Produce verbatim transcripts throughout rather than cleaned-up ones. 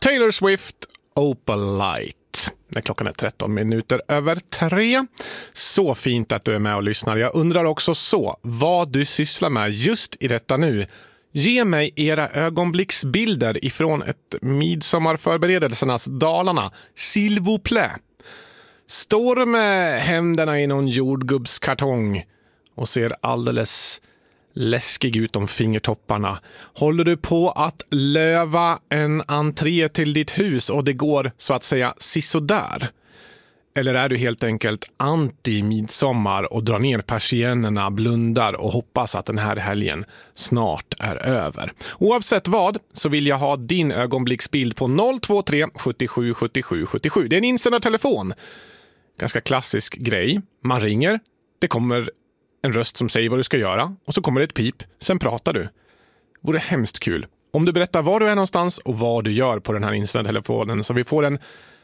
Taylor Swift, Opalite. När klockan är tretton minuter över tre. Så fint att du är med och lyssnar. Jag undrar också så vad du sysslar med just i detta nu. Ge mig era ögonblicksbilder ifrån ett midsommarförberedelsernas Dalarna. S'il vous plaît. Står med händerna i någon jordgubbskartong och ser alldeles läskig ut om fingertopparna. Håller du på att löva en entré till ditt hus och det går så att säga sisådär? Eller är du helt enkelt anti-midsommar och drar ner persiennerna, blundar och hoppas att den här helgen snart är över? Oavsett vad så vill jag ha din ögonblicksbild på noll två tre sjuttiosju sjuttiosju sjuttiosju. Det är en insändande telefon. Ganska klassisk grej. Man ringer, det kommer en röst som säger vad du ska göra och så kommer det ett pip, sen pratar du. Vore hemskt kul om du berättar var du är någonstans och vad du gör på den här inställda telefonen så vi får en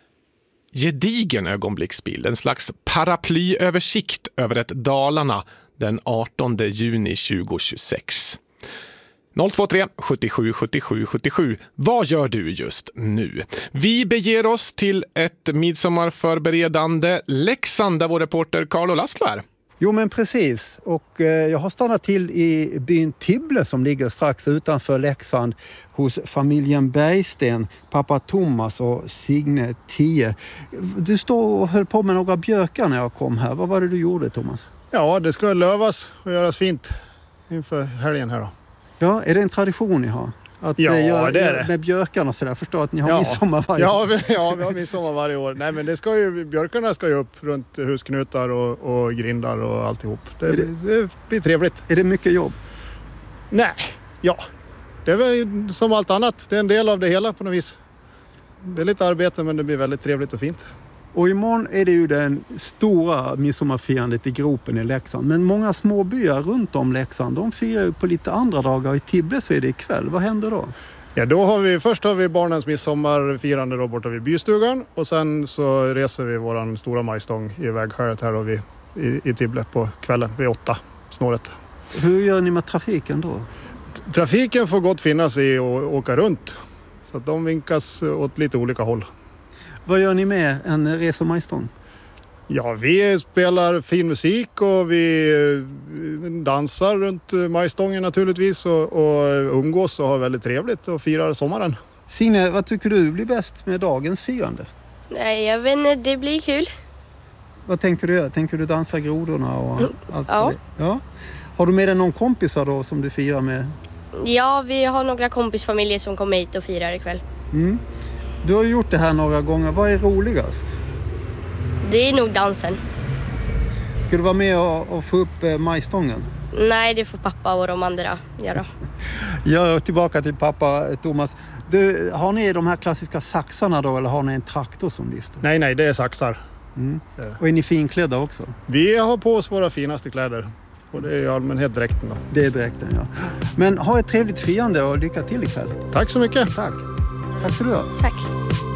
gedigen ögonblicksbild, en slags paraplyöversikt över ett Dalarna den artonde juni tjugohundratjugosex. noll två tre sjuttiosju sjuttiosju sjuttiosju. Vad gör du just nu? Vi beger oss till ett midsommarförberedande Leksand där vår reporter Carlo Laszlo är. Jo men precis, och eh, jag har stannat till i byn Tibble som ligger strax utanför Leksand hos familjen Bergsten, pappa Thomas och Signe Tie. Du står och höll på med några björkar när jag kom här. Vad var det du gjorde, Thomas? Ja, det ska lövas och göras fint inför helgen här då. Ja, är det en tradition ni har? Att ja, göra, det är det. Med björkarna och sådär. Förstår att ni har ja. midsommar varje ja, vi, ja, vi har midsommar varje år. Nej, men det ska ju, björkarna ska ju upp runt husknutar och, och grindar och alltihop. Det, det, det blir trevligt. Är det mycket jobb? Nej, ja. Det är väl som allt annat. Det är en del av det hela på något vis. Det är lite arbete men det blir väldigt trevligt och fint. Och imorgon är det ju den stora midsommarfirandet i Gropen i Leksand. Men många små byar runt om Leksand, de firar ju på lite andra dagar. I Tibble så är det ikväll. Vad händer då? Ja, då har vi, först har vi barnens midsommarfirande då borta vid bystugan. Och sen så reser vi våran stora majstång i vägskäret här då vid, i, i Tibble på kvällen vid åtta snåret. Hur gör ni med trafiken då? Trafiken får gott finnas i att åka runt. Så att de vinkas åt lite olika håll. Vad gör ni med en resemajstång? Ja, vi spelar fin musik och vi dansar runt majstången naturligtvis och, och umgås och har väldigt trevligt och firar sommaren. Signe, vad tycker du blir bäst med dagens firande? Nej, jag vet inte, det blir kul. Vad tänker du göra? Tänker du dansa grodorna och allt? Ja. ja. Har du med dig någon kompisar då som du firar med? Ja, vi har några kompisfamiljer som kommer hit och firar ikväll. Mm. Du har gjort det här några gånger. Vad är roligast? Det är nog dansen. Ska du vara med och, och få upp eh, majstången? Nej, det får pappa och de andra göra. Ja, tillbaka till pappa Thomas. Du, har ni de här klassiska saxarna då eller har ni en traktor som lyfter? Nej, nej, det är saxar. Mm. Och är ni finklädda också? Vi har på oss våra finaste kläder. Och det är i allmänhet dräkten då. Det är dräkten, ja. Men ha ett trevligt firande och lycka till ikväll. Tack så mycket. Tack. Tack så du ha. Tack.